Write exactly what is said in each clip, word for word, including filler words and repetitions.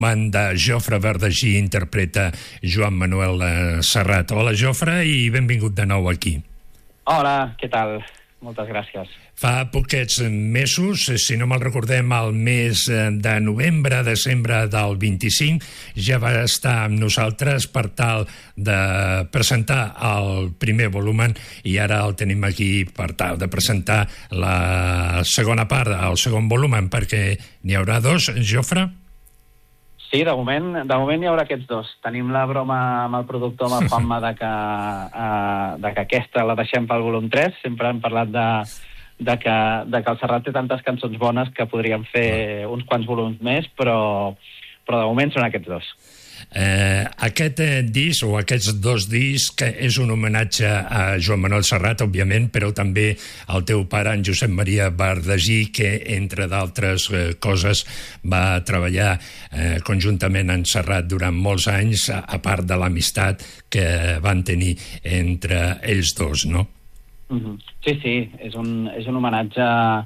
de Jofre Verdagí interpreta Joan Manuel Serrat. Hola, Jofre, i benvingut de nou aquí. Hola, què tal? Moltes gràcies. Fa poquets mesos, si no me'l recordem, el mes de novembre, desembre del vint-i-cinc, ja va estar amb nosaltres per tal de presentar el primer volumen i ara el tenim aquí per tal de presentar la segona part, el segon volumen, perquè n'hi haurà dos, Jofre? Sí, de moment, de moment hi haurà aquests dos. Tenim la broma amb el productor, amb el Juanma, de que, uh, de que aquesta la deixem pel volum tres. Sempre hem parlat de, de, que, de que el Serrat té tantes cançons bones que podríem fer uns quants volums més, però, però de moment són aquests dos. Eh, aquest eh, disc, o aquests dos discs, és un homenatge a Joan Manuel Serrat, òbviament, però també al teu pare, en Josep Maria Verdagí, que, entre d'altres eh, coses, va treballar eh, conjuntament amb Serrat durant molts anys, a, a part de l'amistat que van tenir entre ells dos, no? Mm-hmm. Sí, sí, és un, és un homenatge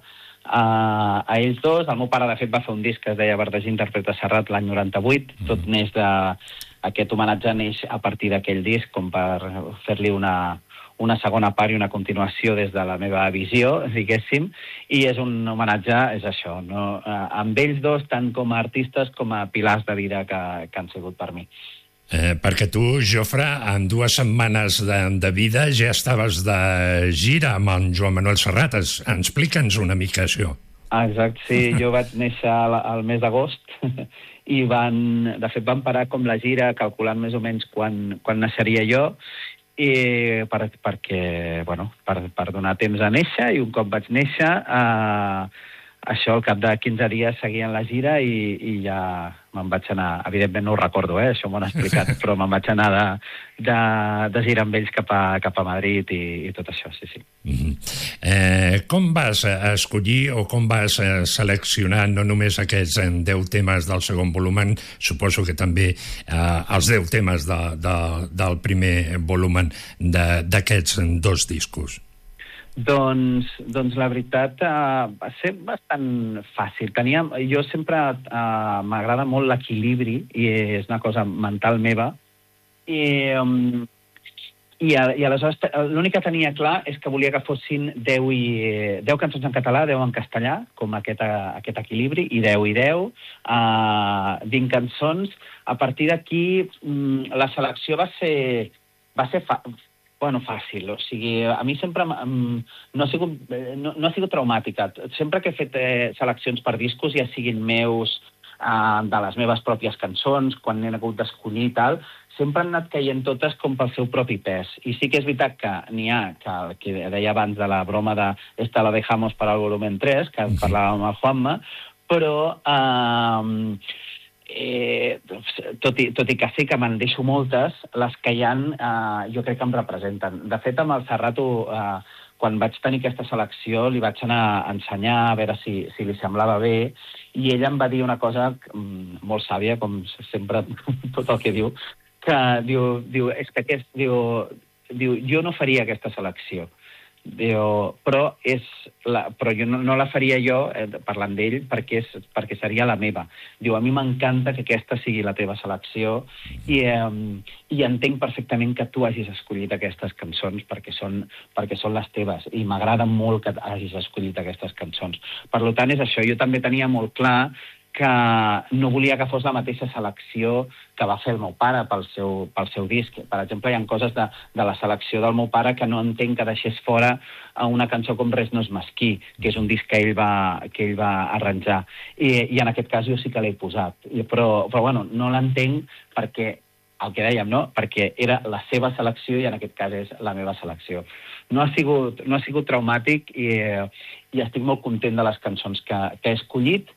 a, a ells dos. El meu pare, de fet, va fer un disc que es deia Verdagí interpreta Serrat l'any noranta-vuit. Mm. Tot neix de... Aquest homenatge neix a partir d'aquell disc, com per fer-li una, una segona part i una continuació des de la meva visió, diguéssim, i és un homenatge, és això, no? Amb ells dos, tant com a artistes com a pilars de vida que, que han sigut per mi. Eh, perquè tu, Jofre, en dues setmanes de, de vida ja estaves de gira amb en Joan Manuel Serrat. Es, explica'ns una mica això. Exacte, sí. Jo vaig néixer al, al mes d'agost i van, de fet van parar com la gira calculant més o menys quan, quan naixeria jo, i per, perquè, bueno, per, per donar temps a néixer, i un cop vaig néixer, eh, això al cap de quinze dies seguien la gira i, i ja me'n vaig anar, evidentment no ho recordo, eh, això m'ho han explicat, però me'n vaig anar de, de, de gira amb ells cap a, cap a Madrid i, i tot això, sí, sí. Mm-hmm. eh, com vas escollir o com vas seleccionar no només aquests deu temes del segon volumen, suposo que també eh, els deu temes de, de, del primer volumen d'aquests dos discos? Doncs, doncs la veritat uh, va ser bastant fàcil. Tenia, jo sempre uh, m'agrada molt l'equilibri, i és una cosa mental meva, i, um, i, i aleshores l'únic que tenia clar és que volia que fossin deu, i, deu cançons en català, deu en castellà, com aquest, uh, aquest equilibri, i deu i deu, uh, vint cançons. A partir d'aquí um, la selecció va ser, va ser fa Bueno, fàcil, o sigui, a mi sempre um, no, ha sigut, no, no ha sigut traumàtica. Sempre que he fet eh, seleccions per discos, ja siguin meus, uh, de les meves pròpies cançons, quan n'he hagut d'escollir i tal, sempre han anat caient totes com pel seu propi pes. I sí que és veritat que n'hi ha, que, que deia abans de la broma de «Esta la dejamos para el volumen tres», que parlàvem amb el Juanma, però... Uh, Eh, tot, i, tot i que sí que me'n deixo moltes, les que hi ha eh, jo crec que em representen. De fet, amb el Serrat, eh, quan vaig tenir aquesta selecció, li vaig anar a ensenyar a veure si, si li semblava bé, i ella em va dir una cosa mm, molt sàvia, com sempre tot el que diu, que diu, diu, és que aquest, diu, diu, jo no faria aquesta selecció. Diu, però, és la, però jo no, no la faria jo, eh, parlant d'ell, perquè, és, perquè seria la meva. Diu, a mi m'encanta que aquesta sigui la teva selecció i, eh, i entenc perfectament que tu hagis escollit aquestes cançons perquè són, perquè són les teves, i m'agrada molt que hagis escollit aquestes cançons. Per tant, és això. Jo també tenia molt clar que no volia que fos la mateixa selecció que va fer el meu pare pel seu, pel seu disc. Per exemple, hi ha coses de, de la selecció del meu pare que no entenc que deixés fora a una cançó com Res no és mesquí, que és un disc que ell va, que ell va arranjar. I, i en aquest cas jo sí que l'he posat. I, però, però bueno, no l'entenc perquè, el que dèiem, no? Perquè era la seva selecció i en aquest cas és la meva selecció. No ha sigut, no ha sigut traumàtic i, i estic molt content de les cançons que, que he escollit,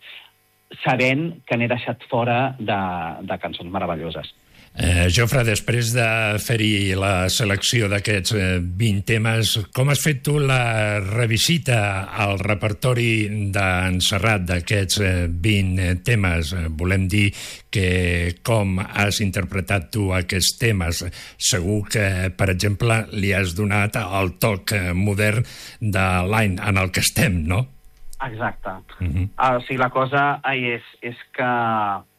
sabent que n'he deixat fora de, de cançons meravelloses. Eh, Jofre, després de fer-hi la selecció d'aquests eh, vint temes, com has fet tu la revisita al repertori d'en Serrat d'aquests eh, vint temes? Eh, volem dir que com has interpretat tu aquests temes, segur que, per exemple, li has donat el toc modern de l'any en el que estem, no? Exacte. Uh-huh. Uh, o sigui, la cosa és, és que